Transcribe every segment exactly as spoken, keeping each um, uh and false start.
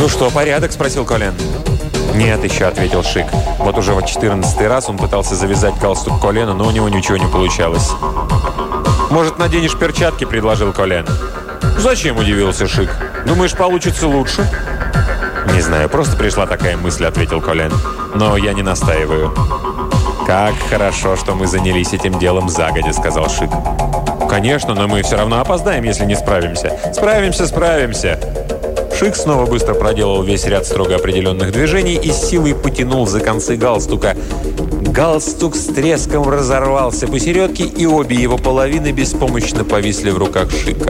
«Ну что, порядок?» – спросил Колен. «Нет еще», – ответил Шик. Вот уже в четырнадцатый раз он пытался завязать галстук Колена, но у него ничего не получалось. «Может, наденешь перчатки?» – предложил Колен. «Зачем?» – удивился Шик. «Думаешь, получится лучше?» «Не знаю, просто пришла такая мысль», – ответил Колен. «Но я не настаиваю». «Как хорошо, что мы занялись этим делом загодя», – сказал Шик. «Конечно, но мы все равно опоздаем, если не справимся». «Справимся, справимся». Шик снова быстро проделал весь ряд строго определенных движений и с силой потянул за концы галстука. Галстук с треском разорвался посередке, и обе его половины беспомощно повисли в руках Шика.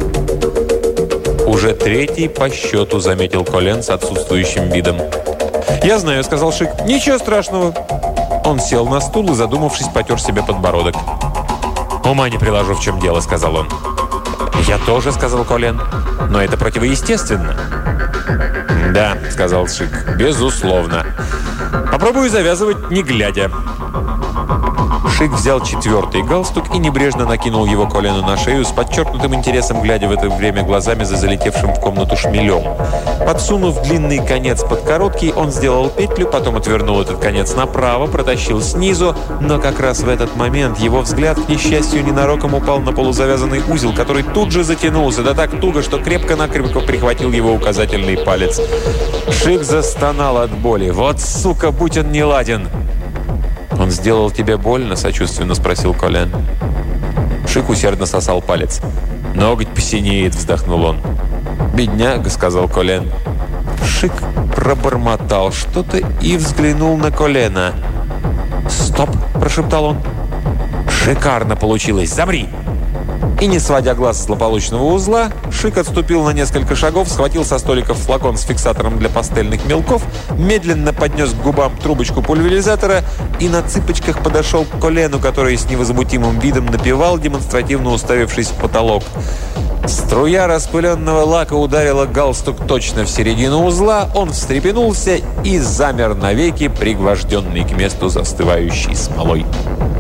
«Уже третий по счету», — заметил Колен с отсутствующим видом. «Я знаю», — сказал Шик. «Ничего страшного». Он сел на стул и, задумавшись, потер себе подбородок. «Ума не приложу, в чем дело», — сказал он. «Я тоже», — сказал Колен. «Но это противоестественно». «Да», — сказал Шик, — «безусловно. Попробую завязывать, не глядя». Шик взял четвертый галстук и небрежно накинул его Колену на шею с подчеркнутым интересом, глядя в это время глазами за залетевшим в комнату шмелем. Подсунув длинный конец под короткий, он сделал петлю, потом отвернул этот конец направо, протащил снизу, но как раз в этот момент его взгляд, к несчастью, ненароком упал на полузавязанный узел, который тут же затянулся, да так туго, что крепко-накрепко прихватил его указательный палец. Шик застонал от боли. «Вот сука, будь он неладен!» «Он сделал тебе больно?» – сочувственно спросил Колен. Шик усердно сосал палец. «Ноготь посинеет», – вздохнул он. «Бедняга», – сказал Колен. Шик пробормотал что-то и взглянул на Колена. «Стоп!» – прошептал он. «Шикарно получилось! Замри!» И, не сводя глаз с злополучного узла, Шик отступил на несколько шагов, схватил со столика флакон с фиксатором для пастельных мелков, медленно поднес к губам трубочку пульверизатора и на цыпочках подошел к Колену, который с невозмутимым видом напевал, демонстративно уставившись в потолок. Струя распыленного лака ударила галстук точно в середину узла, он встрепенулся и замер навеки, пригвожденный к месту застывающей смолой.